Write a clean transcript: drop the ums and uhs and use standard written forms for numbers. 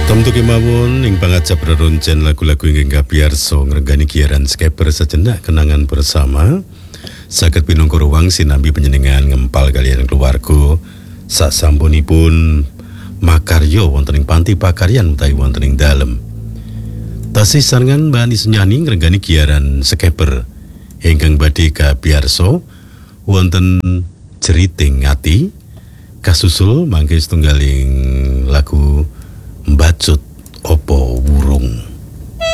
Tamtu kemawon ing pangajap reroncen lagu-lagu ingkang kapiyarsa ngregani giaran Skeper sejenak kenangan bersama. Saged pinungkur ruang sinambi panjenengan ngempal kaliyan keluarga sasampunipun makarya wonten ing panti pakaryan utawi wonten ing dalem. Tasih sarengan Mbak Anis Nyani ngregani giaran Skeper ingkang badhe kapiyarsa wonten jeriting ati kasusul mangke setunggaling lagu Mbacut